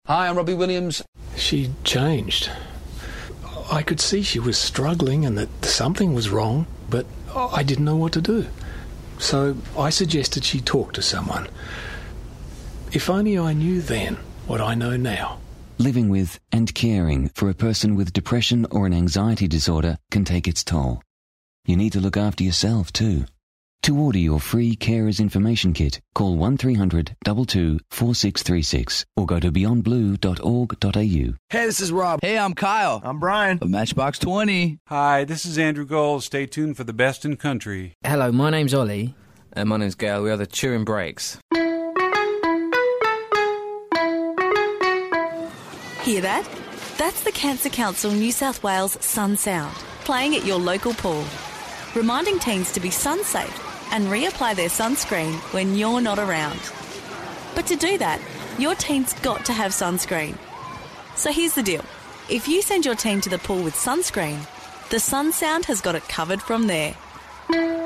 Hi, I'm Robbie Williams. She changed. I could see she was struggling and that something was wrong, but I didn't know what to do. So I suggested she talk to someone. If only I knew then what I know now. Living with and caring for a person with depression or an anxiety disorder can take its toll. You need to look after yourself too. To order your free Carers Information Kit, call 1300 22 4636 or go to beyondblue.org.au. Hey, this is Rob. Hey, I'm Kyle. I'm Brian. Of Matchbox 20. Hi, this is Andrew Gold. Stay tuned for the best in country. Hello, my name's Ollie. And my name's Gail. We are the Turin Breaks. Hear that? That's the Cancer Council New South Wales Sun Sound, playing at your local pool, reminding teens to be sun safe and reapply their sunscreen when you're not around. But to do that, your teen's got to have sunscreen. So here's the deal. If you send your teen to the pool with sunscreen, the Sun Sound has got it covered from there.